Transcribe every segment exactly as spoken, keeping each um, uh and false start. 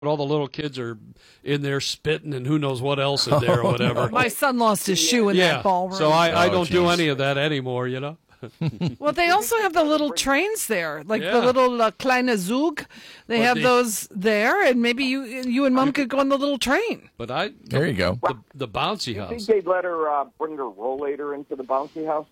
all the little kids are in there spitting and who knows what else in there or whatever. My son lost his shoe in yeah. that ballroom. So I, I Oh, don't geez. do any of that anymore, you know. Well, they also have the little trains there, like Yeah. the little uh, kleine Zug. They But have the- those there, and maybe you you and Mom could go on the little train. But I There you go. the, the bouncy I think house. they'd let her uh, bring her rollator into the bouncy house.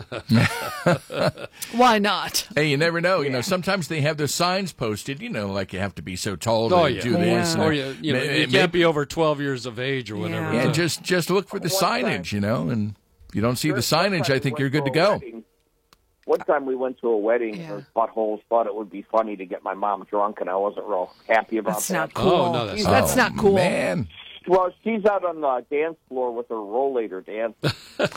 Why not? Hey, you never know. You know, sometimes they have those signs posted. You know, like you have to be so tall to Oh yeah, do this. Yeah. or you, you, know, May- you may- can't be over twelve years of age or whatever. Yeah. Yeah, just just look for the One time- signage. You know, and if you don't see the One time signage, we I think went you're good to a go. wedding. One time we went to a wedding, Yeah. and buttholes thought it would be funny to get my mom drunk, and I wasn't real happy about That's that. not cool. Oh, no, that's not- That's Oh, not cool. man. Well, she's out on the dance floor with her rollator dancing.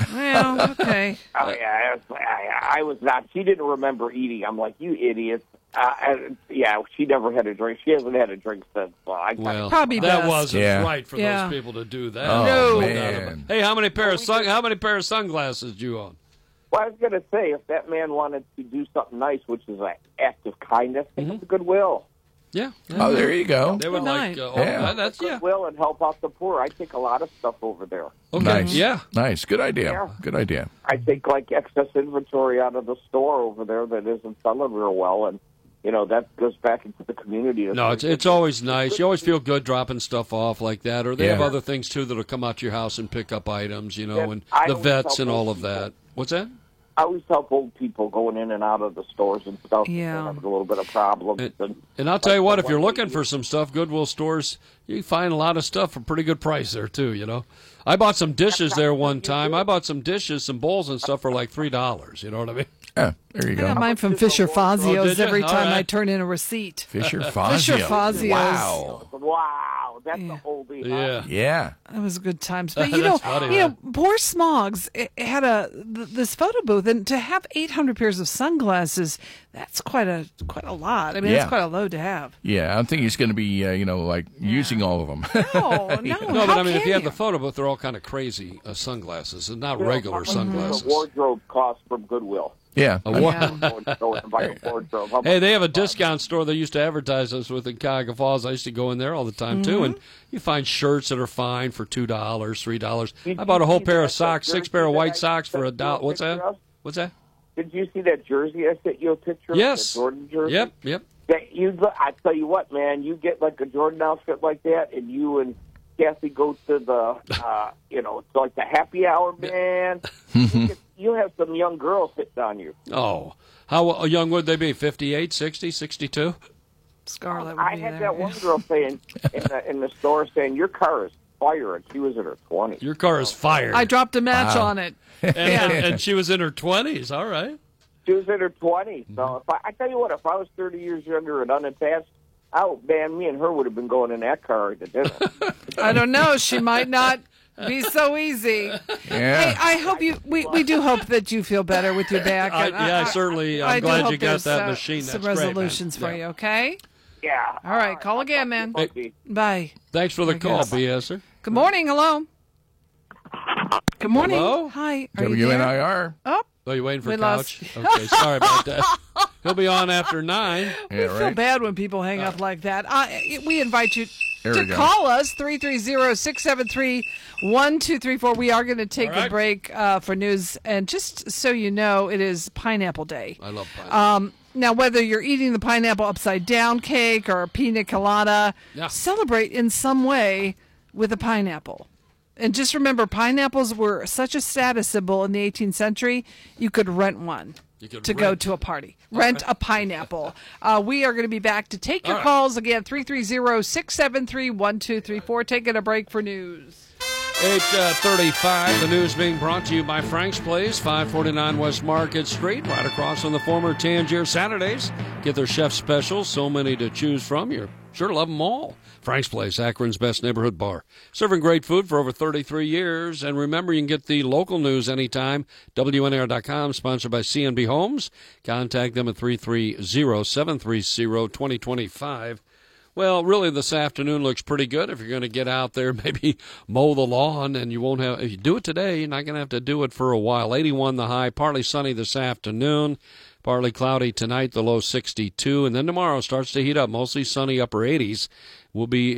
Well, okay. Oh, yeah, I was, I, I was not. She didn't remember eating. I'm like, you idiot. Uh, and, yeah, she never had a drink. She hasn't had a drink since. Well, I Well, Probably that best. wasn't Yeah. right for Yeah. those people to do that. Oh, No. man. Hey, how many pair of sun, how many pair of sunglasses do you own? Well, I was going to say, if that man wanted to do something nice, which is an act of kindness, take him to Goodwill. Yeah. Oh, there you go. They would Good like. night. Uh, Yeah. oh, that's yeah. Goodwill and help out the poor. I take a lot of stuff over there. Okay. Nice. Yeah. Nice. Good idea. Yeah. Good idea. I take like excess inventory out of the store over there that isn't selling real well, and you know that goes back into the community. No, it's it's always nice. You always feel good dropping stuff off like that, or they Yeah. have other things too that'll come out to your house and pick up items, you know, Yeah, and I the always vets help and all those of that. What's that? I always help old people going in and out of the stores and stuff. Yeah. They're having a little bit of problems. And, and, and I'll tell you what, if you're like looking for some stuff, Goodwill stores, you find a lot of stuff for pretty good price there too. You know, I bought some dishes there one time. I bought some dishes, some bowls and stuff for like three dollars. You know what I mean? Yeah, there you I got go. mine from much is Fisher the wardrobe? Oh, Fazio's did ya? every All time I right. turn in a receipt. Fisher Fazio. Fisher Fazio's. Wow. wow, that's Yeah. a oldie. Huh? Yeah. Yeah. That was good times. But you know, That's funny, you huh? know, poor Smogs eh, had a th- this photo booth, and to have eight hundred pairs of sunglasses, that's quite a quite a lot. I mean, Yeah. that's quite a load to have. Yeah, I think he's going to be, uh, you know, like using all of them. No, no, No, how but I mean, can if you have you? the photo booth, they're all kind of crazy uh, sunglasses, and not You know, regular how much sunglasses. does a wardrobe cost from Goodwill. yeah. A wa- Yeah. Go and go and buy a wardrobe. How Hey, much they have a does it cost? discount store they used to advertise us with in Cuyahoga Falls. I used to go in there all the time too, and you find shirts that are fine for two dollars, three dollars. Did I bought a you whole see pair that- of socks, that six jersey pair of that white I socks for a sent you a dollar. What's that? picture of? What's that? Did you see that jersey I sent you a picture Yes. of? The Jordan jersey? Yep, yep. That you, I tell you what, man, you get like a Jordan outfit like that, and you and Kathy go to the, uh, you know, it's like the happy hour, man. you, get, you have some young girls sitting on you. Oh, how young would they be? fifty-eight, sixty, sixty-two? Scarlet would I be had there. that one girl saying in the, in the store saying, your car is fire, and she was in her twenties. Your car is fired. I dropped a match Wow. on it. and, Yeah. and, and she was in her twenties. All right. She was in her twenties. So if I, I tell you what, if I was thirty years younger and unattached, oh, man, me and her would have been going in that car to dinner. I don't know. She might not be so easy. Yeah. Hey, I hope you. We, we do hope that you feel better with your back. I, And yeah, certainly. I'm I do glad hope you got there's, that uh, machine. That's Some great, man. resolutions for Yeah. you. Okay. yeah. All right. Call again, man. Monkey. Bye. Thanks for the I call, guess. B S. -er. Good morning. Hello. Good morning. Hello? Hi. Are you W there? N I R. Oh, Oh, you waiting for We Couch? lost- Okay, sorry about that. He'll be on after nine. Yeah, we feel right. bad when people hang up like that. Uh, we invite you There to we go. call us three three zero, six seven three, one two three four. We are going to take All right. a break uh, for news. And just so you know, it is Pineapple Day. I love pie. Um, now, whether you're eating the pineapple upside down cake or a pina colada, Yeah. celebrate in some way with a pineapple. And just remember, pineapples were such a status symbol in the eighteenth century, you could rent one You could to go rent. to a party. Rent a pineapple. Uh, we are going to be back to take your All right. calls again, three three zero, six seven three, one two three four. Taking a break for news. eight thirty-five, the news being brought to you by Frank's Place, five forty-nine West Market Street, right across from the former Tangier Saturdays. Get their chef specials, so many to choose from. You're sure to love them all. Frank's Place, Akron's best neighborhood bar. Serving great food for over thirty-three years. And remember, you can get the local news anytime. W N R dot com, sponsored by C N B Homes. Contact them at three three zero, seven three zero, two zero two five. Well, really, this afternoon looks pretty good. If you're going to get out there, maybe mow the lawn, and you won't have. If you do it today, you're not going to have to do it for a while. eighty-one the high, partly sunny this afternoon. Partly cloudy tonight, the low sixty-two. And then tomorrow starts to heat up. Mostly sunny, upper eighties. Will be